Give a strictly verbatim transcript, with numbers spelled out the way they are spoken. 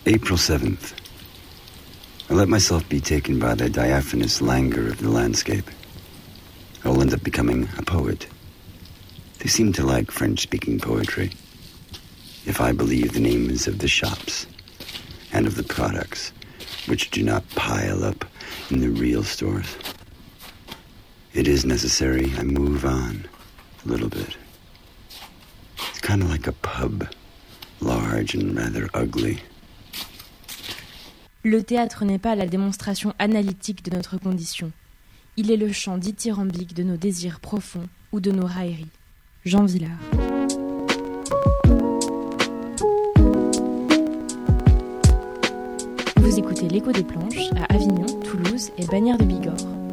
April seventh. I let myself be taken by the diaphanous languor of the landscape. I will end up becoming a poet. They seem to like French-speaking poetry. If I believe the names of the shops and of the products, which do not pile up in the real stores, it is necessary I move on a little bit. It's kind of like a pub, large and rather ugly. Le théâtre n'est pas la démonstration analytique de notre condition. Il est le chant dithyrambique de nos désirs profonds ou de nos railleries. Jean Vilar. Vous écoutez l'Écho des Planches à Avignon, Toulouse et Bagnères de Bigorre.